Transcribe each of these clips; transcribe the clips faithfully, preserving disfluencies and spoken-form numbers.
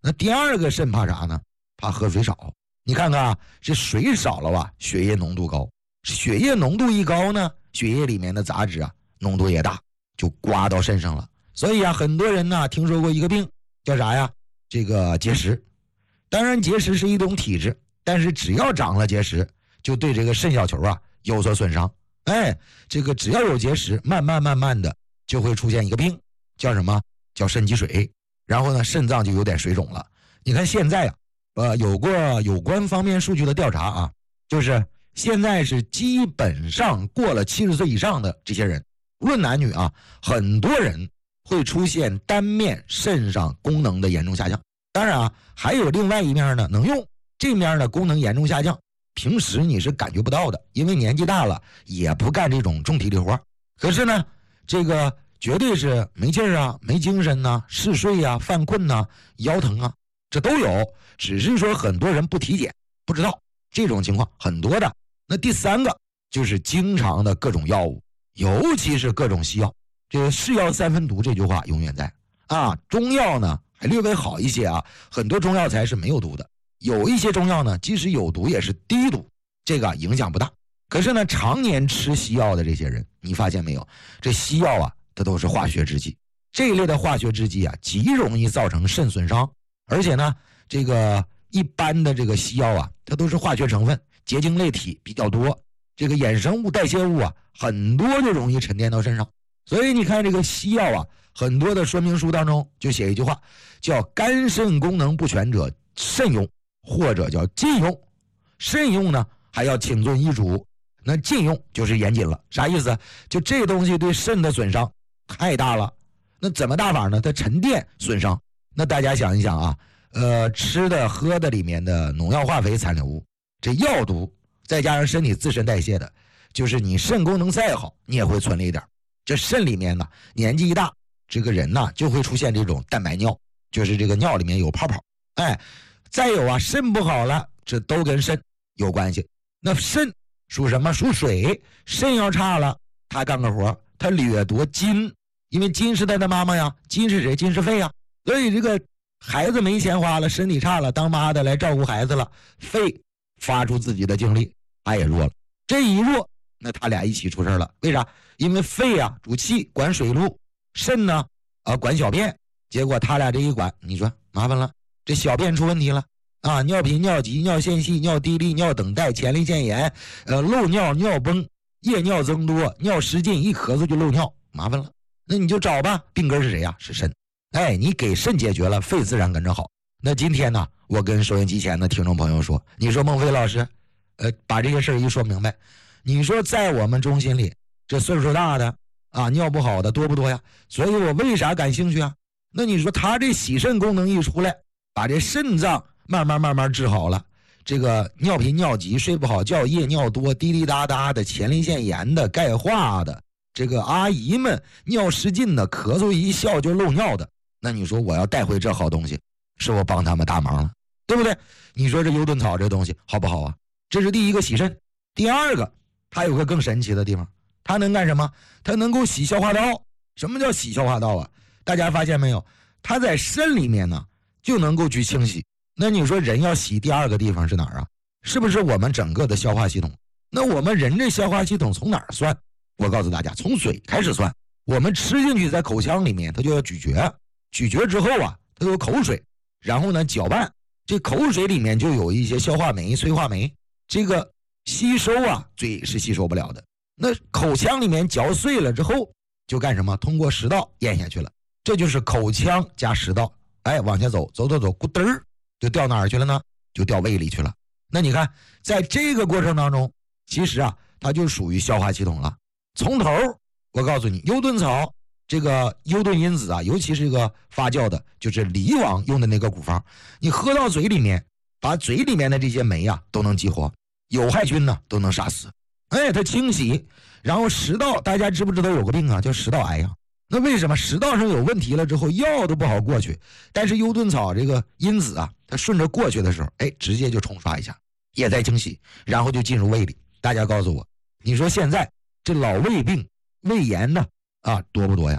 那第二个肾怕啥呢？怕喝水少。你看看啊，这水少了啊，血液浓度高，血液浓度一高呢，血液里面的杂质啊浓度也大，就刮到肾上了。所以啊，很多人呢听说过一个病叫啥呀？这个结石。当然结石是一种体质，但是只要长了结石，就对这个肾小球啊有所损伤。哎，这个只要有结石，慢慢慢慢的就会出现一个病，叫什么？叫肾积水。然后呢，肾脏就有点水肿了。你看现在啊，呃，有过有关方面数据的调查啊，就是现在是基本上过了七十岁以上的这些人，无论男女啊，很多人会出现单面肾上功能的严重下降。当然啊，还有另外一面呢能用，这面呢功能严重下降，平时你是感觉不到的，因为年纪大了也不干这种重体力活。可是呢，这个绝对是没劲儿啊，没精神呐、啊，嗜睡啊，犯困呐、啊，腰疼啊，这都有，只是说很多人不体检，不知道这种情况很多的。那第三个就是经常的各种药物，尤其是各种西药。这个是药三分毒这句话永远在啊。中药呢还略微好一些啊，很多中药材是没有毒的，有一些中药呢即使有毒也是低毒，这个影响不大。可是呢，常年吃西药的这些人，你发现没有，这西药啊它都是化学制剂，这一类的化学制剂啊极容易造成肾损伤。而且呢，这个一般的这个西药啊，它都是化学成分，结晶类体比较多，这个衍生物代谢物啊很多就容易沉淀到肾上。所以你看这个西药啊，很多的说明书当中就写一句话，叫肝肾功能不全者慎用，或者叫禁用。慎用呢还要请遵医嘱，那禁用就是严谨了。啥意思？就这东西对肾的损伤太大了。那怎么大法呢？它沉淀损伤。那大家想一想啊，呃，吃的喝的里面的农药化肥残留物，这药毒再加上身体自身代谢的，就是你肾功能再好，你也会存了一点。这肾里面呢，年纪一大，这个人呢就会出现这种蛋白尿，就是这个尿里面有泡泡。哎，再有啊，肾不好了，这都跟肾有关系。那肾属什么？属水。肾要差了，他干个活，他掠夺金，因为金是他的妈妈呀。金是谁？金是肺呀。所以这个孩子没钱花了，身体差了，当妈的来照顾孩子了，肺发出自己的精力，他也弱了。这一弱，那他俩一起出事了。为啥？因为肺啊主气，管水路，肾呢啊管小便，结果他俩这一管，你说麻烦了，这小便出问题了啊，尿频、尿急、尿线细、尿滴沥、尿等待、前列腺炎，呃漏尿、尿崩、夜尿增多、尿失禁，一咳嗽就漏尿，麻烦了。那你就找吧，病根是谁呀？是肾。哎，你给肾解决了，肺自然跟着好。那今天呢，我跟收音机前的听众朋友说，你说孟非老师，呃，把这些事儿一说明白，你说在我们中心里，这岁数大的啊，尿不好的多不多呀？所以我为啥感兴趣啊？那你说他这洗肾功能一出来，把这肾脏慢慢慢慢治好了，这个尿频尿急、睡不好觉、夜尿多、滴滴答答的、前列腺炎的、钙化的，这个阿姨们尿失禁的、咳嗽一笑就漏尿的，那你说我要带回这好东西，是我帮他们大忙了，对不对？你说这优顿草这东西好不好啊？这是第一个洗肾。第二个，它有个更神奇的地方，它能干什么？它能够洗消化道。什么叫洗消化道啊？大家发现没有？它在肾里面呢就能够去清洗。那你说人要洗第二个地方是哪儿啊？是不是我们整个的消化系统？那我们人这消化系统从哪儿算？我告诉大家，从嘴开始算。我们吃进去在口腔里面，它就要咀嚼，咀嚼之后啊，它有口水，然后呢搅拌，这口水里面就有一些消化酶、催化酶，这个吸收啊，嘴是吸收不了的。那口腔里面嚼碎了之后，就干什么？通过食道咽下去了。这就是口腔加食道，哎，往下走，走走走，咕噔儿就掉哪儿去了呢？就掉胃里去了。那你看，在这个过程当中，其实啊，它就属于消化系统了。从头，我告诉你，优顿草这个优顿因子啊，尤其是这个发酵的，就是离王用的那个古方，你喝到嘴里面，把嘴里面的这些酶啊都能激活，有害菌呢都能杀死。哎，它清洗，然后食道，大家知不知道有个病啊，叫食道癌呀？那为什么食道上有问题了之后，药都不好过去？但是优顿草这个因子啊，它顺着过去的时候，哎，直接就冲刷一下，也在清洗，然后就进入胃里。大家告诉我，你说现在这老胃病、胃炎的啊多不多呀？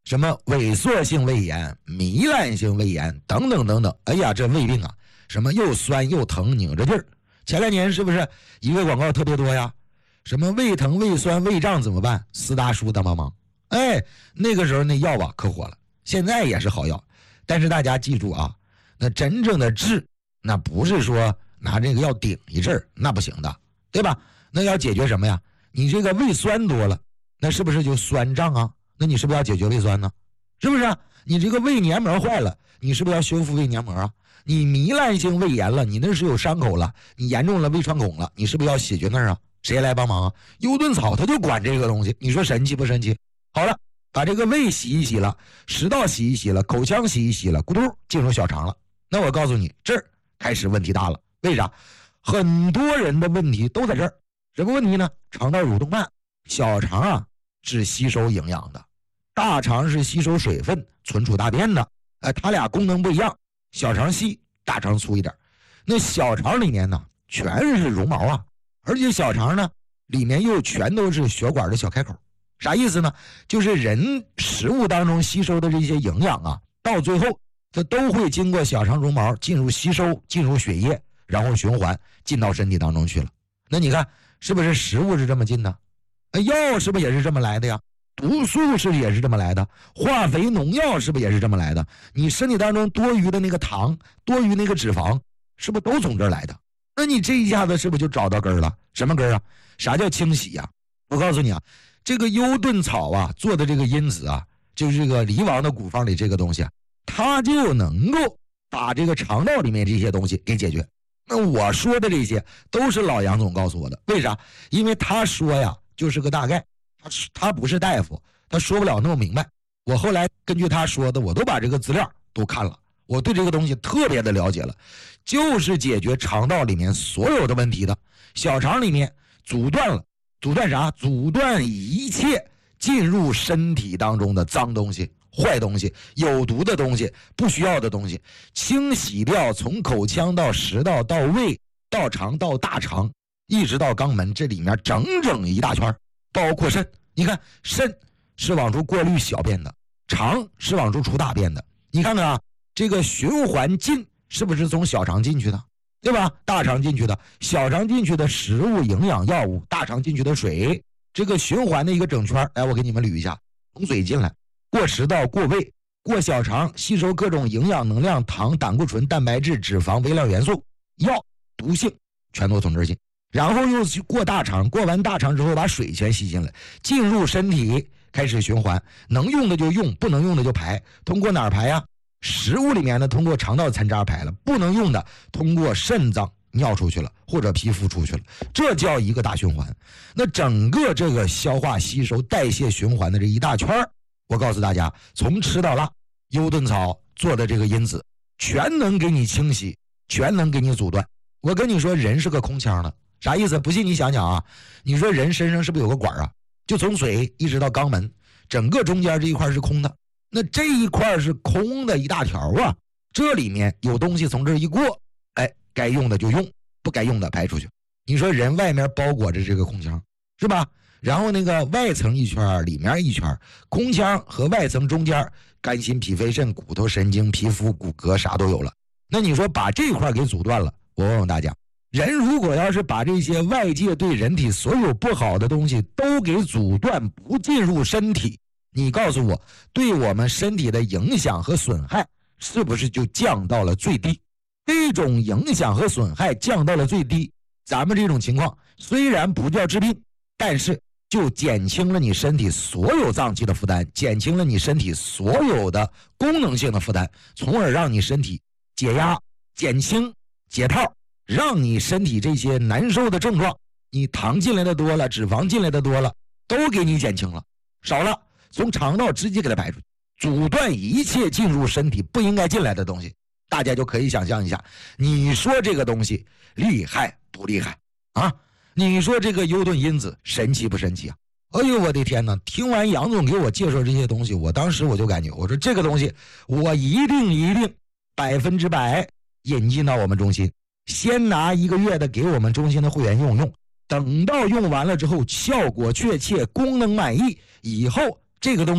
什么萎缩性胃炎、糜烂性胃炎等等等等。哎呀，这胃病啊，什么又酸又疼，拧着劲儿。前两年是不是一个广告特别多呀？什么胃疼、胃酸、胃胀怎么办？四大叔帮帮忙。哎，那个时候那药吧可火了，现在也是好药。但是大家记住啊，那真正的治，那不是说拿这个药顶一阵儿，那不行的，对吧？那要解决什么呀？你这个胃酸多了，那是不是就酸胀啊？那你是不是要解决胃酸呢？是不是啊？你这个胃黏膜坏了，你是不是要修复胃黏膜啊？你糜烂性胃炎了，你那是有伤口了，你严重了胃穿孔了，你是不是要解决那儿啊？谁来帮忙啊？优顿草它就管这个东西，你说神奇不神奇？好了，把这个胃洗一洗了，食道洗一洗了，口腔洗一洗了，咕嘟进入小肠了。那我告诉你，这儿开始问题大了。为啥？很多人的问题都在这儿。什么问题呢？肠道蠕动慢。小肠啊是吸收营养的，大肠是吸收水分存储大便的。哎，它俩功能不一样，小肠细，大肠粗一点。那小肠里面呢全是绒毛啊，而且小肠呢里面又全都是血管的小开口。啥意思呢？就是人食物当中吸收的这些营养啊，到最后它都会经过小肠绒毛进入吸收，进入血液，然后循环进到身体当中去了。那你看是不是食物是这么进的？药是不是也是这么来的呀？毒素是不是也是这么来的？化肥农药是不是也是这么来的？你身体当中多余的那个糖，多余那个脂肪，是不是都从这儿来的？那你这一下子是不是就找到根儿了？什么根儿啊？啥叫清洗呀？我告诉你啊，这个优顿草啊做的这个因子啊，就是这个梨王的古方里这个东西啊，它就能够把这个肠道里面这些东西给解决。那我说的这些都是老杨总告诉我的，为啥？因为他说呀就是个大概，他他不是大夫，他说不了那么明白。我后来根据他说的，我都把这个资料都看了，我对这个东西特别的了解了，就是解决肠道里面所有的问题的。小肠里面阻断了，阻断啥？阻断一切进入身体当中的脏东西、坏东西、有毒的东西、不需要的东西，清洗掉从口腔到食道到胃到肠到大肠一直到肛门，这里面整整一大圈，包括肾。你看肾是往出过滤小便的，肠是往出出大便的。你看看啊，这个循环进是不是从小肠进去的，对吧？大肠进去的，小肠进去的食物营养药物，大肠进去的水，这个循环的一个整圈。哎，我给你们捋一下，从嘴进来，过食道，过胃，过小肠，吸收各种营养能量、糖、胆固醇、蛋白质、脂肪、微量元素、药、毒性，全都从这儿进。然后又去过大肠，过完大肠之后把水全吸进来，进入身体开始循环，能用的就用，不能用的就排。通过哪儿排呀？食物里面呢通过肠道残渣排了，不能用的通过肾脏尿出去了，或者皮肤出去了，这叫一个大循环。那整个这个消化吸收代谢循环的这一大圈，我告诉大家，从吃到拉，优顿草做的这个因子全能给你清洗，全能给你阻断。我跟你说，人是个空腔的，啥意思？不信你想想啊，你说人身上是不是有个管啊？就从嘴一直到肛门，整个中间这一块是空的，那这一块是空的一大条啊，这里面有东西从这一过，哎，该用的就用，不该用的排出去。你说人外面包裹着这个空腔，是吧？然后那个外层一圈，里面一圈，空腔和外层中间，肝心脾肺肾骨头神经皮肤骨骼啥都有了。那你说把这块给阻断了，我问问大家，人如果要是把这些外界对人体所有不好的东西都给阻断，不进入身体，你告诉我，对我们身体的影响和损害是不是就降到了最低？这种影响和损害降到了最低，咱们这种情况虽然不叫治病，但是就减轻了你身体所有脏器的负担，减轻了你身体所有的功能性的负担，从而让你身体解压、减轻、解套，让你身体这些难受的症状，你糖进来的多了，脂肪进来的多了，都给你减轻了，少了，从肠道直接给它排出去，阻断一切进入身体不应该进来的东西。大家就可以想象一下，你说这个东西厉害不厉害啊？你说这个优顿因子神奇不神奇啊？哎呦我的天哪！听完杨总给我介绍这些东西，我当时我就感觉，我说这个东西我一定一定百分之百引进到我们中心，先拿一个月的给我们中心的会员用用，等到用完了之后效果确切，功能满意以后，这个东西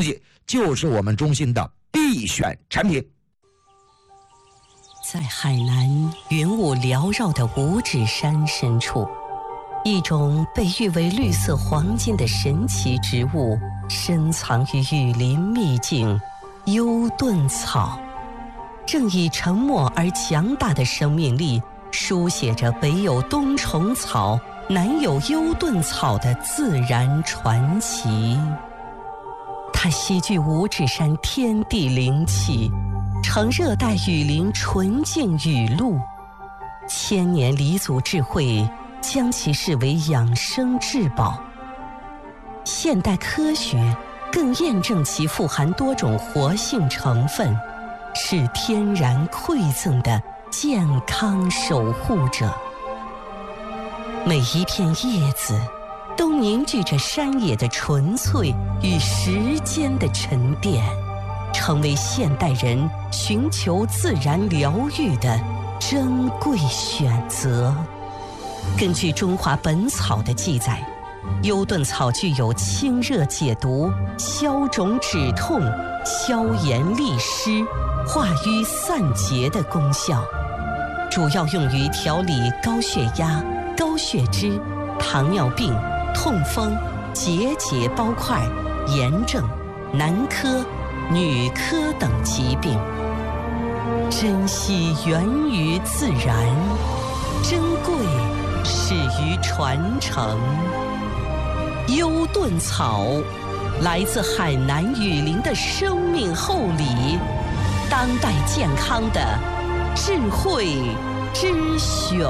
就是我们中心的必选产品。 在海南云雾缭绕的五指山深处，一种被誉为绿色黄金的神奇植物深藏于雨林秘境幽盾草，正以沉默而强大的生命力书写着北有冬虫草，南有幽盾草的自然传奇。它吸聚五指山天地灵气，成热带雨林纯净雨露，千年黎族智慧将其视为养生至宝。现代科学更验证其富含多种活性成分，是天然馈赠的健康守护者。每一片叶子都凝聚着山野的纯粹与时间的沉淀，成为现代人寻求自然疗愈的珍贵选择。根据《中华本草》的记载，幽盾草具有清热解毒、消肿止痛、消炎利湿、化瘀散结的功效，主要用于调理高血压、高血脂、糖尿病、痛风、结节包块、炎症、男科、女科等疾病。珍惜源于自然，珍贵始于传承。幽盾草来自海南雨林的生命厚礼，当代健康的智慧之选。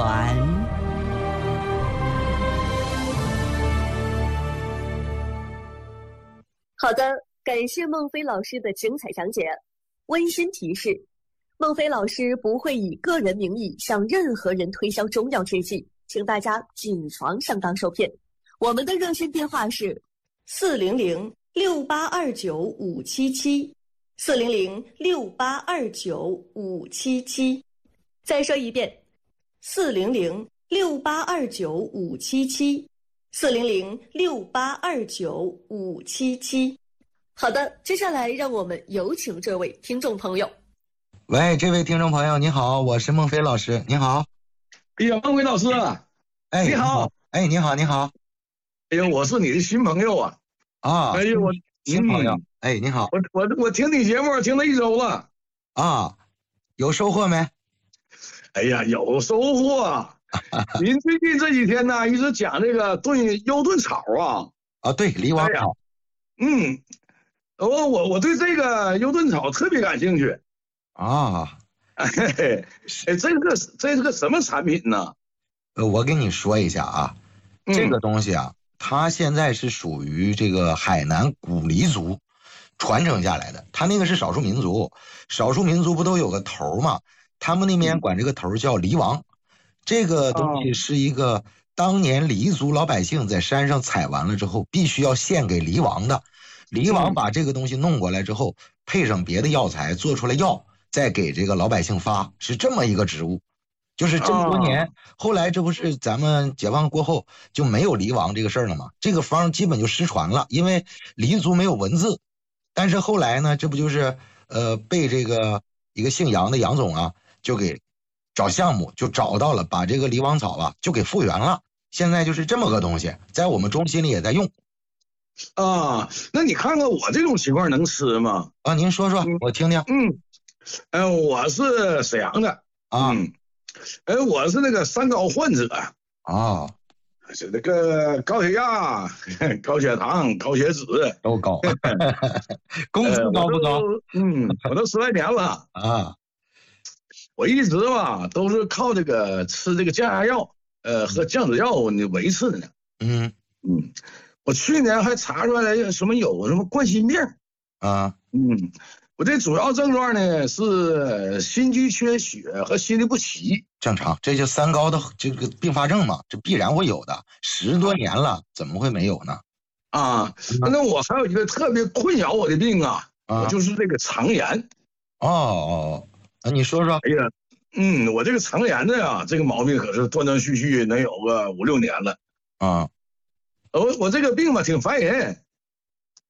好的，感谢孟非老师的精彩讲解。温馨提示，孟非老师不会以个人名义向任何人推销中药制剂，请大家谨防上当受骗。我们的热线电话是四零零六八二九五七七，四零零六八二九五七七。再说一遍，四零零六八二九五七七，四零零六八二九五七七。好的，接下来让我们有请这位听众朋友。 喂，这位听众朋友，你好，我是孟非老师，你好。 哎呀，孟非老师， 哎， 你好， 哎，你好，你好。 哎呀，我是你的新朋友啊！ 啊， 哎呀，我新朋友，嗯、哎，你好， 我我我听你节目听了一周了， 啊，有收获没？ 哎呀，有收获。您最近这几天呢，一直讲这个炖幽盾草啊， 啊，对，梨王草， 哎、嗯，我我我对这个幽盾草特别感兴趣啊。 哎，哎，这个这是个什么产品呢？ 呃，我跟你说一下啊， 嗯、 这个东西啊。它现在是属于这个海南古黎族传承下来的，它那个是少数民族，少数民族不都有个头吗？他们那边管这个头叫黎王，这个东西是一个当年黎族老百姓在山上采完了之后，必须要献给黎王的。黎王把这个东西弄过来之后，配上别的药材做出来药，再给这个老百姓发，是这么一个植物。就是这么多年、哦、后来这不是咱们解放过后就没有黎王这个事儿了吗？这个方基本就失传了，因为黎族没有文字。但是后来呢，这不就是呃被这个一个姓杨的杨总啊就给找项目就找到了，把这个黎王草啊就给复原了。现在就是这么个东西，在我们中心里也在用。 啊，那你看看我这种情况能吃吗？ 啊，您说说、嗯、我听听。 嗯，呃，我是沈阳的啊。 嗯，哎，我是那个三高患者啊， 是那个高血压、高血糖、高血脂都高，工资高不高？ 呃、嗯，我都十来年了啊。 我一直吧都是靠这个吃这个降压药，呃，喝降脂药你维持的呢。 嗯嗯，我去年还查出来什么有什么冠心病啊。 嗯。我这主要症状呢是心肌缺血和心律不齐， 正常，这就三高的这个并发症嘛，这必然会有的。十多年了，怎么会没有呢？ 啊，那我还有一个特别困扰我的病啊， 啊我就是这个肠炎。 哦哦，那你说说。 哎呀，嗯，我这个肠炎的呀，这个毛病可是断断续续能有个五六年了。 啊， 我我这个病吧挺烦人。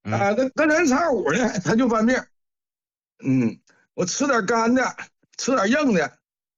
啊，那跟人上午呢，他就犯病。嗯，我吃点干的，吃点硬的，